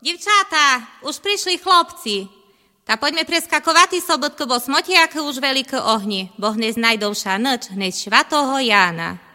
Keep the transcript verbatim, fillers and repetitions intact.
Dівчата, už prišli chlopci. Та poďme preskakovati sobotko, bo smotiaky už veľké ohni, bo hneď najdovša noč, hneď švatého Jána.